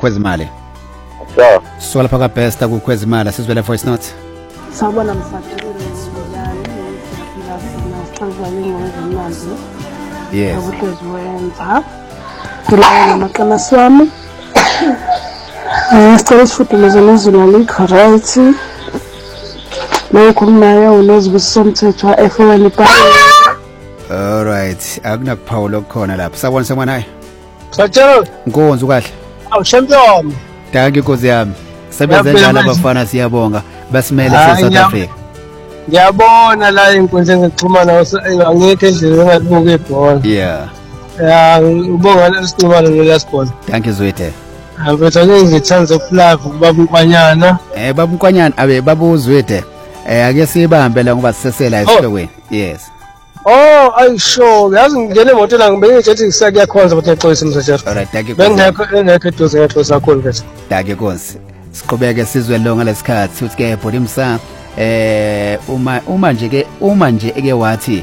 kuKhwezimali. Sure. So lapha ka best kuKhwezimali sizwele voice note. Sawubona msakeli njani siphila sinasixazanye ngezimali. Yes. Ukuziwenza. Kulawa namaqinasi wami. Sicela sifudumeze nezulu likho right. Lokukhulumayo unozibusiso somthetho wa-FM Palo. All right, akunakuphawula okukhona lapha. Sawubona semanayi. Satshelo. Nkonzo kahle. Awu champion. Danke Nkosi yami. Sebenze njalo abafana siyabonga. Basimele South Africa. Ngiyabona la inkundla ngixhumana ngeke endlini engabuka ibhola. Yeah. Ya ubonga lesicimana ngelasibhola. Danke Zwethe. Mfethu ngizithanda ukulava kubaba Nkwanyana. Baba Nkwanyana abe baba uZwethe. Ake sibambe la ngoba sisesela esihlokweni. Yes. Oh, ayisho, yazi ngene emoto la ngibe ngithi ngisakuyakhonza ukuthi ngixolise Msatshelo. Alright, danke. Bengekho eduze ngexolisa kakhulu mfethu. Danke Nkosi. Siqhubeke sizwe lo ngalesikhathi uthi ke body msa uma nje eke wathi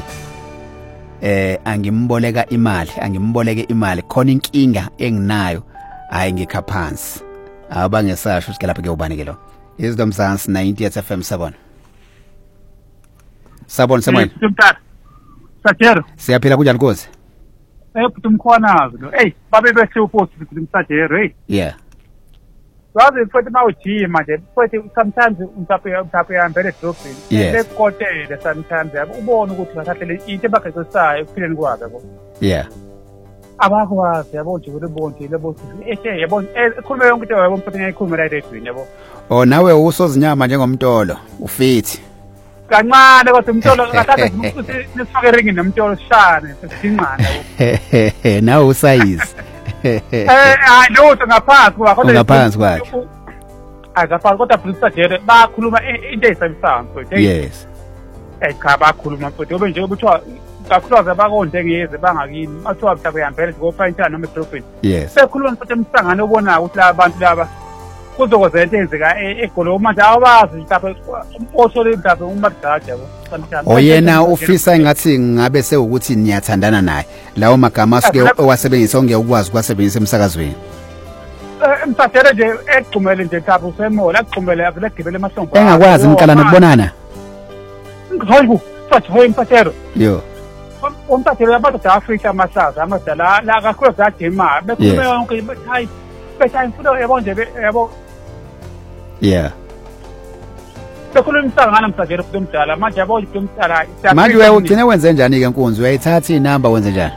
angimboleke imali khona inkinga enginayo hayi ngikha phansi abangesasho ukuthi lapha ke ubanike lo isidom Mzansi 90 FM sabona semana Satshelo siyaphila kunjani Nkosi futhi umkhwanazi lo babe behle upost futhi Msatshelo yeah wazi futhi mawujima nje futhi sometimes umtaphe yambele drobhini lekotele sometimes yabo ubone ukuthi ngahlahle into ebagqeqisayo ekuphileni kwakhe ko yeah abakwazi yabo nje lebonke yabo ekhulume yonke into yabo mfuthu ngiyikhulume la edwini yabo nawe usozinyama njengomtolo ufit kancane kodwa umtolo ngahlahle nisifake ringi nomtolo sishane sesingqana nawe usize hayi lutho ngaphansi kwa kodwa ngaphansi kwakhe akaphansi kodwa Msatshelo bakhuluma into eyisabisayo mfuthu yes cha bakhuluma mfuthu obe nje ubuthiwa kakhulukazi abakonde ngiyeze bangakini athiwa mhlawumbe yambele ngopha intana noma edrobheni yes sekhuluma mfuthu emhlangano obona ukuthi la bantu laba kuzokwenzeka into enzeka egolo manje awazi mhlawumbe othole mhlawumbe uMadgaja yabo oyena ufisa ngathi ngabe sewukuthi niyathandana naye lawo magama asuke owasebenzisa ongeke ukwazi ukwasebenzisa emsakazweni Msatshelo nje egcumele nje mhlawumbe usemola egcumele avele egibele emahlombe engakwazi mqala nokubonana hayibo Msatshelo yo Umthathelwe abantu Africa amahlaza amadala la kakhulu zadima bekhuluma yonke hayi bethayi mfundo yabo nje yabo yeah bekhuluma imhlangano Msatshelo futhi omdala manje yabo futhi omdala manje uye ugcine wenze njani ke Nkunzi uyayithatha inamba wenze njani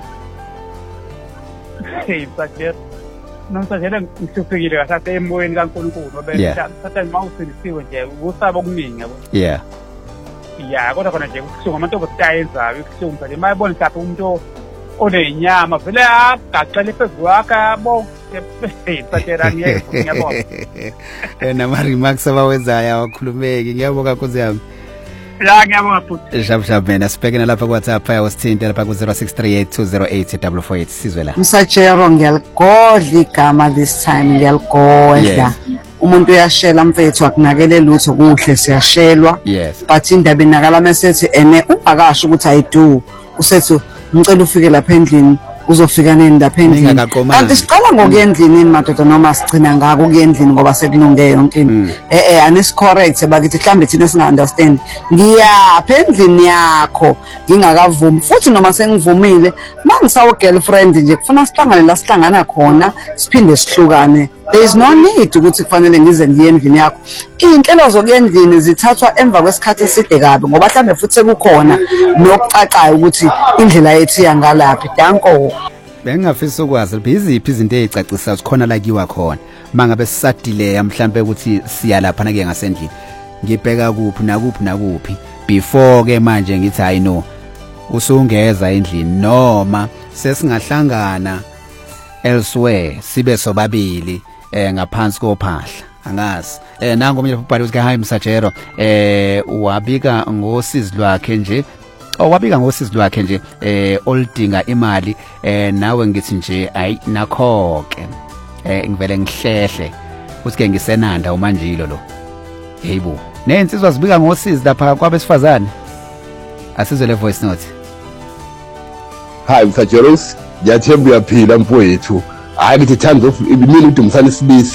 Msatshelo ngisufikile kahle emoyeni kaNkulunkulu bethatha mawusindisiwe nje ukusaba okuningi yabo yeah ya kodwa khona nje kusuka amantobo siyayenzayo ikuhlumba nje mayibona mhlawumbe umuntu onenyama vele agaxele phezu kwakhe yabo Msatshelo angeke ngiyabona nama remarks abawenzayo awakhulumeki ngiyabonga Nkosi yami ya ngiyabonga futhi shap mina sibhekene lapha ku WhatsApp usithinte lapha ku 0638208448 sizwe la Msatshelo ngiyaligodla igama this time ngiyaligodla umuntu uyashela mfethu akunakele lutho kuhle siyashelwa but indaba inakala mesethi ungakasho ukuthi I do usethi ngicela ufike lapha endlini uzofika nini lapha endlini kanti siqala ngokuyendlini madoda noma sigcina ngako kuyendlini ngoba sekulunge yonke into aniscorrect bakithi mhlambe thina singa understand ngiyapha endlini yakho ngingakavumi futhi noma sengivumile mangisawo girlfriend nje kufuna sihlangane la sihlangana khona siphinde sihlukane there is no need ukuthi kufanele ngize ngiye endlini yakho inhlelo zokuyendlini zithathwa emva kwesikhathi eside kabi ngoba mhlambe futhi sekukhona nokucacayo ukuthi indlela yethu yangalaphi danko bengafisa ukwazi biziphi izinto ezicacisayo khona la kiwa khona mangabe sisadile mhlambe ukuthi siya lapha na ke ngasendlini ngibheka kuphi nakuphi before ke manje ngithi I know usungeza endlini noma sesingahlangana elsewhere sibe sobabili ngaphansi kophahla angazi nangu umnye ubhali uthi hayi Msatshelo wabika ngosizi lwakhe nje olidinga imali nawe ngithi nje ayi nakhoke ngivele ngihlehle uthi ke ngisenanda umanjilo lo heyibo nensizwa zibika ngosizi lapha kwabesifazane asizwe le voice note hayi Msatshelo ngiyathemba uyaphila mfowethu hayi ngithi thanda mina udingisana isibisi